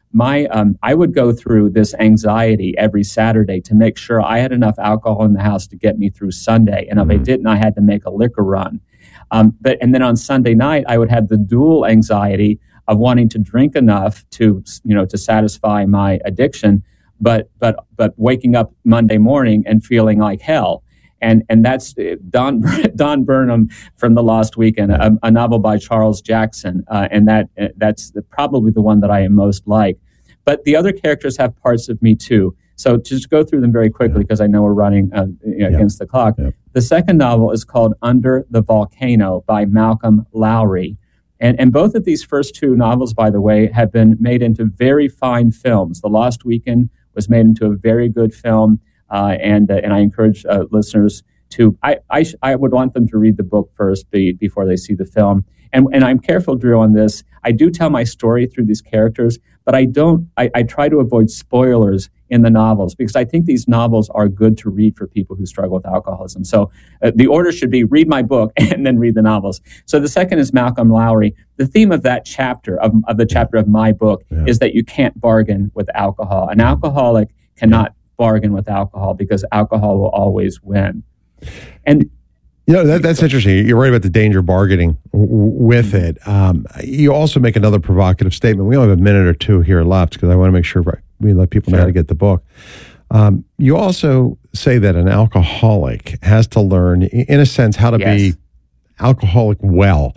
I would go through this anxiety every Saturday to make sure I had enough alcohol in the house to get me through Sunday. And if I didn't, I had to make a liquor run. And then on Sunday night, I would have the dual anxiety of wanting to drink enough to satisfy my addiction, but waking up Monday morning and feeling like hell. And that's Don Burnham from The Lost Weekend, a novel by Charles Jackson, and that's probably the one that I am most like. But the other characters have parts of me too. So just go through them very quickly because I know we're running against the clock. Yeah. The second novel is called Under the Volcano by Malcolm Lowry. And both of these first two novels, by the way, have been made into very fine films. The Lost Weekend was made into a very good film. And I encourage listeners to. I would want them to read the book first before they see the film. And I'm careful, Drew, on this. I do tell my story through these characters, but I don't. I try to avoid spoilers in the novels because I think these novels are good to read for people who struggle with alcoholism. So the order should be read my book and then read the novels. So the second is Malcolm Lowry. The theme of that chapter of the chapter of my book is that you can't bargain with alcohol. An alcoholic cannot bargain with alcohol because alcohol will always win. And that's interesting. You're right about the danger of bargaining with it. You also make another provocative statement. We only have a minute or two here left because I want to make sure we let people know how to get the book. You also say that an alcoholic has to learn, in a sense, how to be alcoholic well.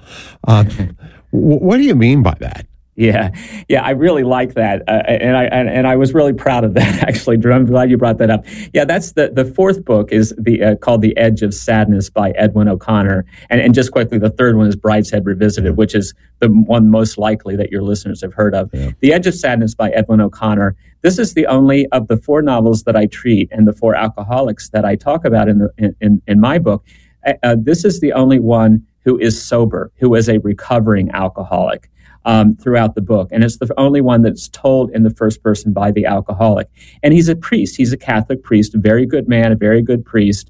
What do you mean by that? Yeah, I really like that, and I was really proud of that. Actually, Drew, I'm glad you brought that up. Yeah, that's the fourth book is called The Edge of Sadness by Edwin O'Connor, and just quickly, the third one is Brideshead Revisited, which is the one most likely that your listeners have heard of. Yeah. The Edge of Sadness by Edwin O'Connor. This is the only of the four novels that I treat and the four alcoholics that I talk about in my book. This is the only one who is sober, who is a recovering alcoholic. Throughout the book. And it's the only one that's told in the first person by the alcoholic. And he's a priest. He's a Catholic priest, a very good man, a very good priest,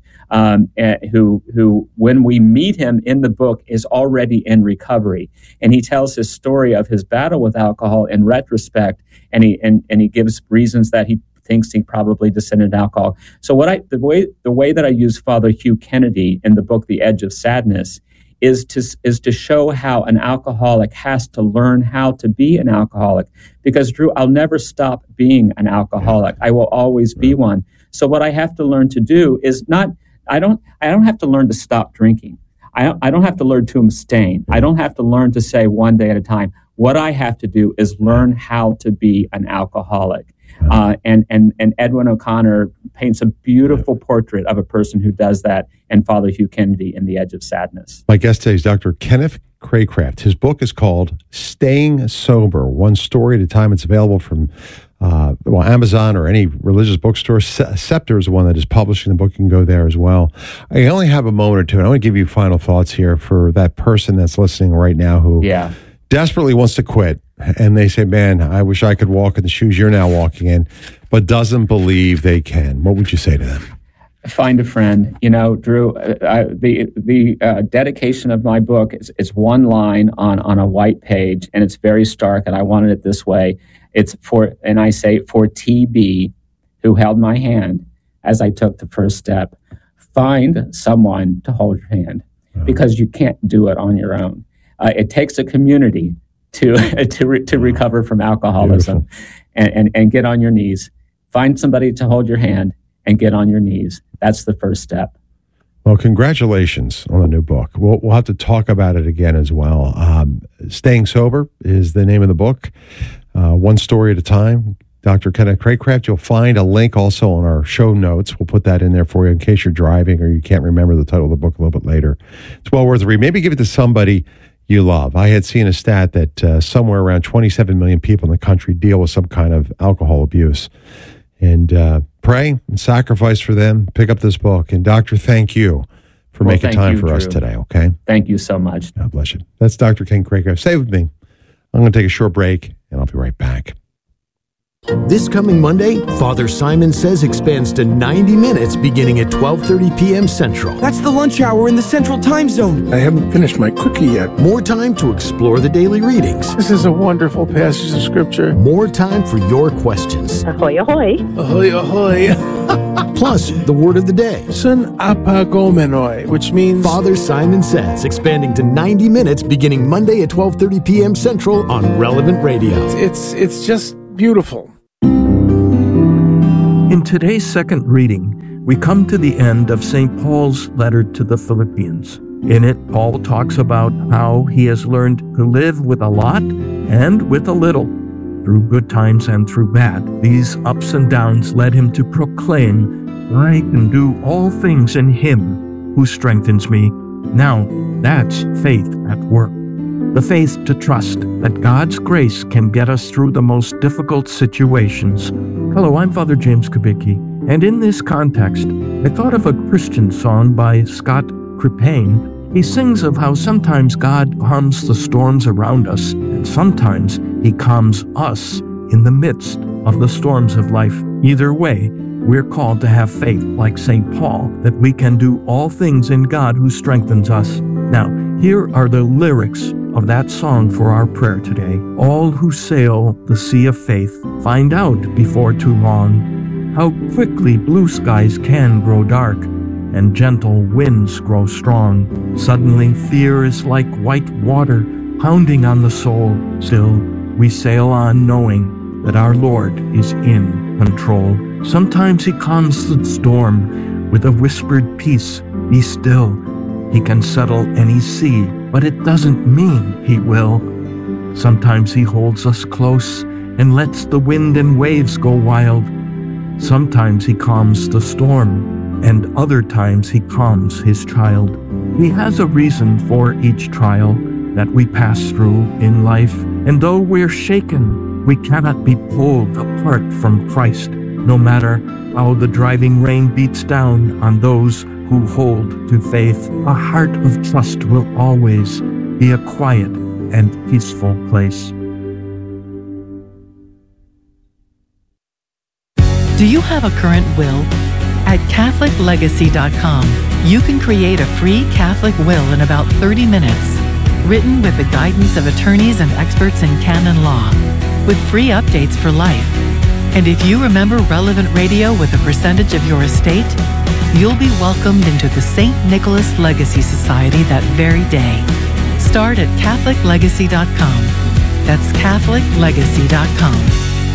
who, when we meet him in the book, is already in recovery. And he tells his story of his battle with alcohol in retrospect, and he gives reasons that he thinks he probably descended alcohol. So the way that I use Father Hugh Kennedy in the book, The Edge of Sadness, is to show how an alcoholic has to learn how to be an alcoholic. Because, Drew, I'll never stop being an alcoholic. I will always be one. So what I have to learn to do is I don't have to learn to stop drinking. I don't have to learn to abstain. I don't have to learn to say one day at a time. What I have to do is learn how to be an alcoholic. And Edwin O'Connor paints a beautiful portrait of a person who does that, and Father Hugh Kennedy in The Edge of Sadness. My guest today is Dr. Kenneth Cracraft. His book is called Staying Sober, One Story at a Time. It's available from Amazon or any religious bookstore. Scepter is the one that is publishing the book. You can go there as well. I only have a moment or two, and I want to give you final thoughts here for that person that's listening right now who desperately wants to quit. And they say, man, I wish I could walk in the shoes you're now walking in, but doesn't believe they can. What would you say to them? Find a friend. Drew, the dedication of my book is one line on a white page, and it's very stark, and I wanted it this way. It's for TB, who held my hand as I took the first step. Find someone to hold your hand, because you can't do it on your own. It takes a community to recover from alcoholism, and get on your knees. Find somebody to hold your hand and get on your knees. That's the first step. Well, congratulations on the new book. We'll have to talk about it again as well. Staying Sober is the name of the book. One story at a time. Dr. Kenneth Cracraft. You'll find a link also on our show notes. We'll put that in there for you in case you're driving or you can't remember the title of the book a little bit later. It's well worth a read. Maybe give it to somebody you love. I had seen a stat that somewhere around 27 million people in the country deal with some kind of alcohol abuse. And pray and sacrifice for them. Pick up this book. And Doctor, thank you for making time for us today, okay? Thank you so much. God bless you. That's Dr. Ken Cracraft. Stay with me. I'm going to take a short break, and I'll be right back. This coming Monday, Father Simon Says expands to 90 minutes beginning at 12:30 p.m. Central. That's the lunch hour in the Central Time Zone. I haven't finished my cookie yet. More time to explore the daily readings. This is a wonderful passage of Scripture. More time for your questions. Ahoy, ahoy. Ahoy, ahoy. Plus, the word of the day. Sun apagomenoi, which means... Father Simon Says, expanding to 90 minutes beginning Monday at 12:30 p.m. Central on Relevant Radio. It's just beautiful. In today's second reading, we come to the end of St. Paul's letter to the Philippians. In it, Paul talks about how he has learned to live with a lot and with a little. Through good times and through bad, these ups and downs led him to proclaim, "I can do all things in Him who strengthens me." Now, that's faith at work. The faith to trust that God's grace can get us through the most difficult situations. Hello, I'm Father James Kubicki, and in this context, I thought of a Christian song by Scott Krippayne. He sings of how sometimes God calms the storms around us, and sometimes He calms us in the midst of the storms of life. Either way, we're called to have faith like St. Paul, that we can do all things in God who strengthens us. Now, here are the lyrics of that song for our prayer today. All who sail the sea of faith find out before too long how quickly blue skies can grow dark and gentle winds grow strong. Suddenly fear is like white water pounding on the soul. Still, we sail on knowing that our Lord is in control. Sometimes He calms the storm with a whispered peace. Be still. He can settle any sea, but it doesn't mean He will. Sometimes He holds us close and lets the wind and waves go wild. Sometimes He calms the storm, and other times He calms His child. He has a reason for each trial that we pass through in life, and though we're shaken, we cannot be pulled apart from Christ, no matter how the driving rain beats down on those who hold to faith. A heart of trust will always be a quiet and peaceful place. Do you have a current will? At CatholicLegacy.com, you can create a free Catholic will in about 30 minutes, written with the guidance of attorneys and experts in canon law, with free updates for life. And if you remember Relevant Radio with a percentage of your estate, you'll be welcomed into the St. Nicholas Legacy Society that very day. Start at CatholicLegacy.com. That's CatholicLegacy.com.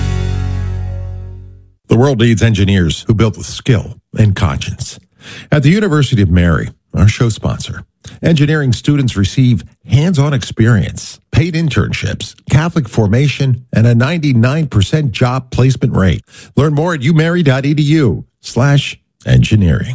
The world needs engineers who build with skill and conscience. At the University of Mary, our show sponsor, engineering students receive hands-on experience, paid internships, Catholic formation, and a 99% job placement rate. Learn more at umary.edu/engineering.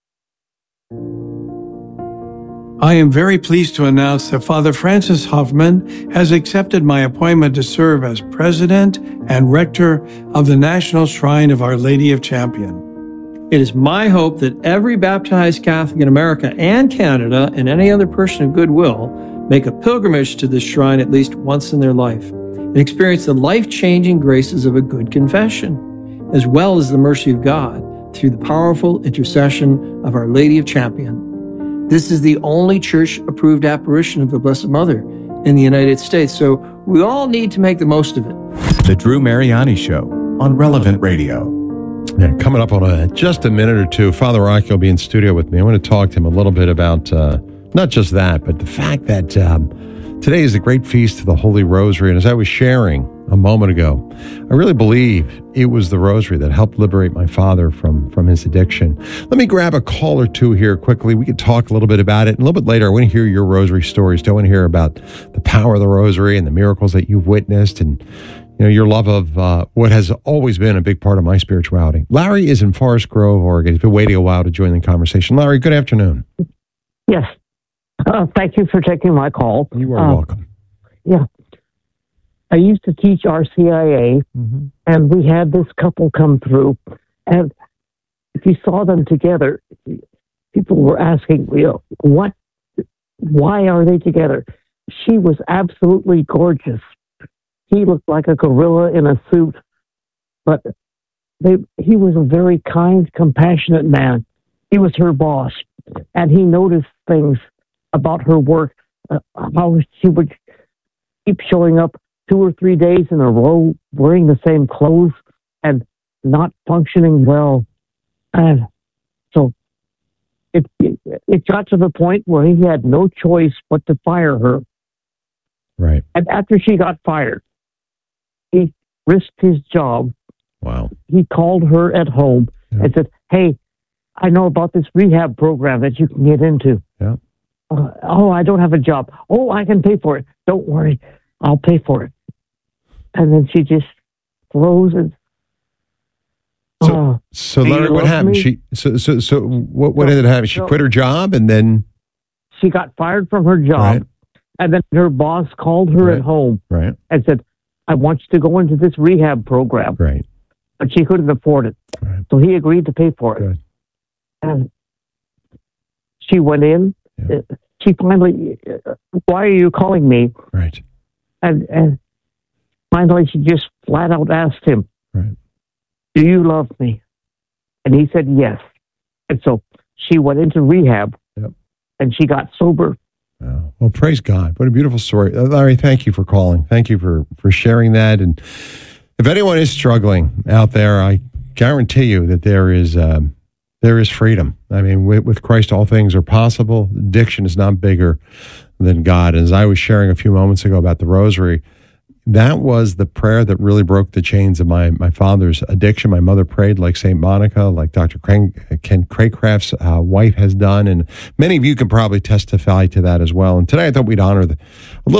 I am very pleased to announce that Father Francis Huffman has accepted my appointment to serve as President and Rector of the National Shrine of Our Lady of Champion. It is my hope that every baptized Catholic in America and Canada and any other person of goodwill make a pilgrimage to this shrine at least once in their life and experience the life-changing graces of a good confession, as well as the mercy of God through the powerful intercession of Our Lady of Champion. This is the only church-approved apparition of the Blessed Mother in the United States, so we all need to make the most of it. The Drew Mariani Show on Relevant Radio. Yeah, coming up on just a minute or two, Father Rocky will be in studio with me. I want to talk to him a little bit about not just that, but the fact that today is a great feast of the Holy Rosary. And as I was sharing a moment ago, I really believe it was the Rosary that helped liberate my father from his addiction. Let me grab a call or two here quickly. We could talk a little bit about it. And a little bit later, I want to hear your Rosary stories. I want to hear about the power of the Rosary and the miracles that you've witnessed, and your love of what has always been a big part of my spirituality. Larry is in Forest Grove, Oregon. He's been waiting a while to join the conversation. Larry, good afternoon. Yes. Thank you for taking my call. You are welcome. Yeah. I used to teach RCIA, and we had this couple come through. And if you saw them together, people were asking, why are they together? She was absolutely gorgeous. He looked like a gorilla in a suit. but he was a very kind, compassionate man. He was her boss, and he noticed things about her work, how she would keep showing up 2 or 3 days in a row, wearing the same clothes and not functioning well. And so it got to the point where he had no choice but to fire her. Right. And after she got fired, he risked his job. Wow. He called her at home and said, "Hey, I know about this rehab program that you can get into." Yeah. Oh, I don't have a job. Oh, I can pay for it. Don't worry. I'll pay for it. And then she just froze and So Larry, what happened? What ended up happening? She quit her job and then she got fired from her job. Right. And then her boss called her at home and said, "I want you to go into this rehab program." Right. But she couldn't afford it. Right. So he agreed to pay for it. Good. And she went in. Yeah. She finally, "Why are you calling me?" Right. And finally she just flat out asked him, right. "Do you love me?" And he said yes. And so she went into rehab and she got sober. Oh, well, praise God. What a beautiful story. Larry, thank you for calling. Thank you for sharing that. And if anyone is struggling out there, I guarantee you that there is freedom. I mean, with Christ, all things are possible. Addiction is not bigger than God. And as I was sharing a few moments ago about the rosary, that was the prayer that really broke the chains of my father's addiction. My mother prayed like St. Monica, like Dr. Ken Craycraft's wife has done. And many of you can probably testify to that as well. And today I thought we'd honor we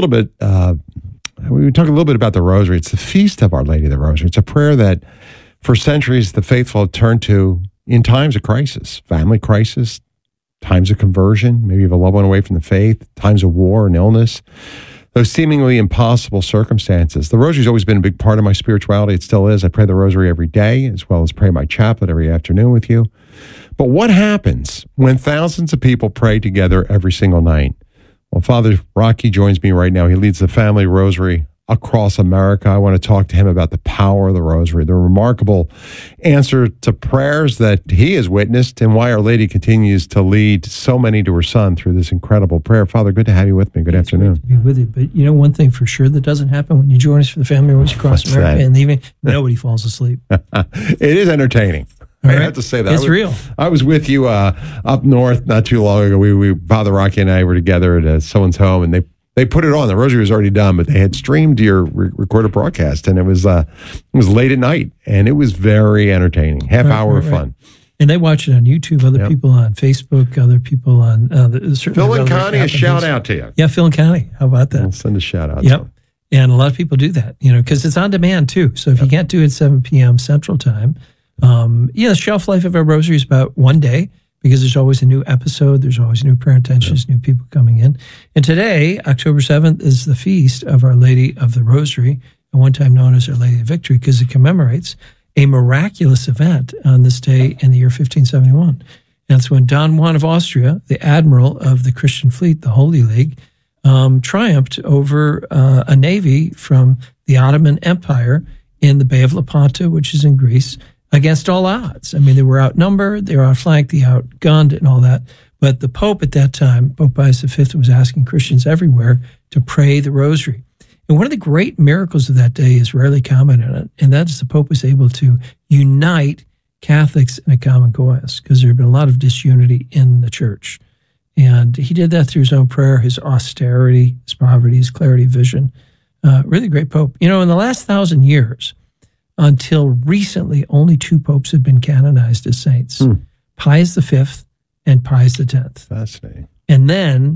would talk a little bit about the rosary. It's the feast of Our Lady of the Rosary. It's a prayer that for centuries the faithful have turned to in times of crisis, family crisis, times of conversion, maybe you have a loved one away from the faith, times of war and illness, those seemingly impossible circumstances. The rosary's always been a big part of my spirituality. It still is. I pray the rosary every day, as well as pray my chaplet every afternoon with you. But what happens when thousands of people pray together every single night? Well, Father Rocky joins me right now. He leads the family rosary across America. I want to talk to him about the power of the rosary, the remarkable answer to prayers that he has witnessed, and why Our Lady continues to lead so many to her Son through this incredible prayer. Father, good to have you with me. Good afternoon. Great to be with you. But you know, one thing for sure that doesn't happen when you join us for the family rosary across America in the evening, nobody falls asleep. It is entertaining. I have to say that. It's real. I was with you up north not too long ago. We Father Rocky and I were together at someone's home, and they put it on. The rosary was already done, but they had streamed your recorded broadcast, and it was late at night, and it was very entertaining. Half hour of fun. And they watch it on YouTube. Other people on Facebook. Other people on Phil and Connie. A shout out to you. Yeah, Phil and Connie. How about that? We'll send a shout out. Yep. And a lot of people do that, because it's on demand too. So if you can't do it at 7 p.m. Central Time, the shelf life of our rosary is about 1 day, because there's always a new episode, there's always new prayer intentions, new people coming in. And today, October 7th, is the feast of Our Lady of the Rosary, and one time known as Our Lady of Victory, because it commemorates a miraculous event on this day in the year 1571. And it's when Don Juan of Austria, the admiral of the Christian fleet, the Holy League, triumphed over a navy from the Ottoman Empire in the Bay of Lepanto, which is in Greece, against all odds. I mean, they were outnumbered, they were outflanked, they outgunned and all that. But the Pope at that time, Pope Pius V, was asking Christians everywhere to pray the rosary. And one of the great miracles of that day is rarely commented on, and that is the Pope was able to unite Catholics in a common cause, because there had been a lot of disunity in the church. And he did that through his own prayer, his austerity, his poverty, his clarity of vision. Really great Pope. In the last 1,000 years, until recently, only 2 popes have been canonized as saints, Pius V and Pius X. Fascinating. And then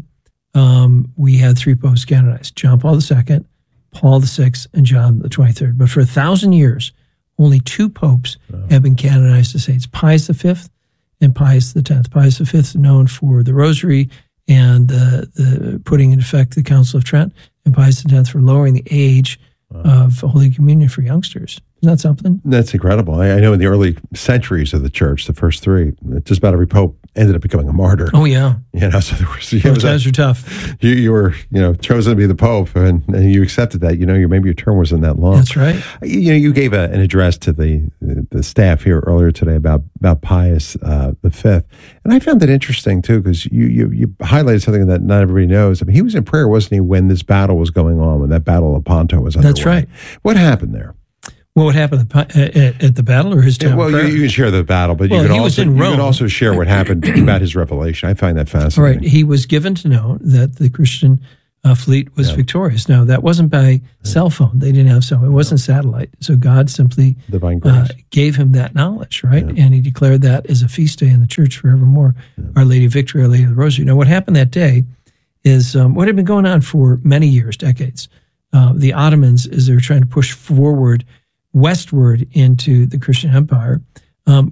we had 3 popes canonized, John Paul II, Paul VI, and John the 23rd. But for 1,000 years, only 2 popes have been canonized as saints, Pius V and Pius X. Pius V is known for the rosary and the putting in effect the Council of Trent, and Pius X for lowering the age of Holy Communion for youngsters. Isn't that something? That's incredible. I know in the early centuries of the church, the first 3, just about every pope ended up becoming a martyr. Oh, yeah. So there was, those times were tough. You were, chosen to be the Pope, and you accepted that. Maybe your term wasn't that long. That's right. You gave an address to the staff here earlier today about Pius V, and I found that interesting too, because you highlighted something that not everybody knows. I mean, he was in prayer, wasn't he, when this battle was going on, when that Battle of Lepanto was underway? That's right. What happened there? Well, what happened at the battle or his time? Well, you can share the battle, but you can also share what happened about his revelation. I find that fascinating. Right. He was given to know that the Christian fleet was victorious. Now, that wasn't by cell phone. They didn't have cell phone. It wasn't satellite. So God simply gave him that knowledge, right? Yeah. And he declared that as a feast day in the church forevermore. Yeah. Our Lady of Victory, Our Lady of the Rosary. Now, what happened that day is what had been going on for many years, decades. The Ottomans, as they were trying to push forward westward into the Christian Empire,